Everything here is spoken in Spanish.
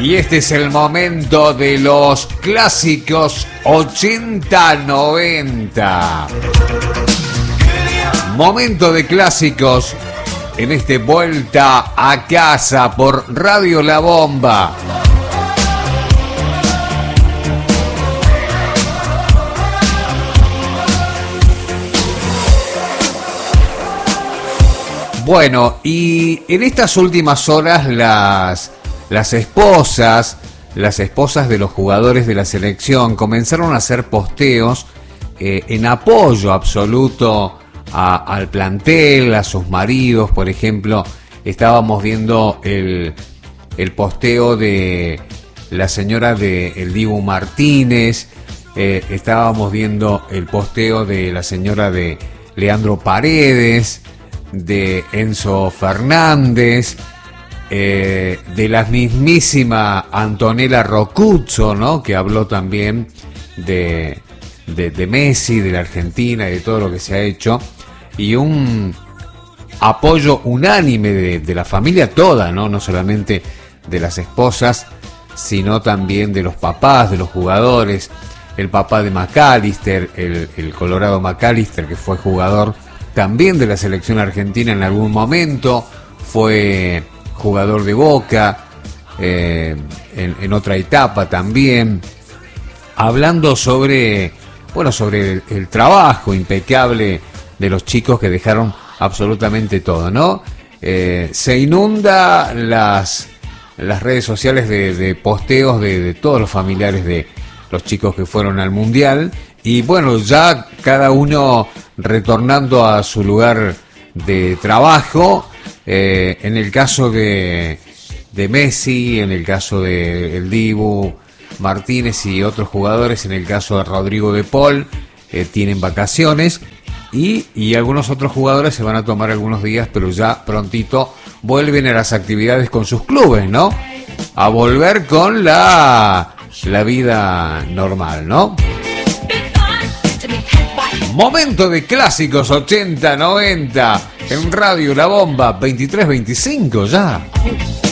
Y este es el momento de los clásicos 80-90. Momento de clásicos en este Vuelta a Casa por Radio La Bomba. Bueno, y en estas últimas horas las esposas de los jugadores de la selección comenzaron a hacer posteos en apoyo absoluto al plantel, a sus maridos. Por ejemplo, estábamos viendo el posteo de la señora de El Dibu Martínez, estábamos viendo el posteo de la señora de Leandro Paredes, de Enzo Fernández, de la mismísima Antonella Rocuzzo, ¿no? Que habló también de Messi, de la Argentina y de todo lo que se ha hecho, y un apoyo unánime de la familia toda, ¿no? No solamente de las esposas, sino también de los papás, de los jugadores. El papá de McAllister, el Colorado McAllister, que fue jugador también de la selección argentina en algún momento, fue jugador de Boca en otra etapa también, hablando sobre el trabajo impecable de los chicos que dejaron absolutamente todo, ¿no? Se inunda las redes sociales de posteos de todos los familiares de los chicos que fueron al Mundial, y bueno, ya cada uno retornando a su lugar de trabajo. En el caso de Messi, en el caso de El Dibu Martínez y otros jugadores, en el caso de Rodrigo de Paul, tienen vacaciones, y algunos otros jugadores se van a tomar algunos días, pero ya prontito vuelven a las actividades con sus clubes, ¿no? A volver con la vida normal, ¿no? Momento de clásicos 80-90 en Radio La Bomba, 23-25 ya.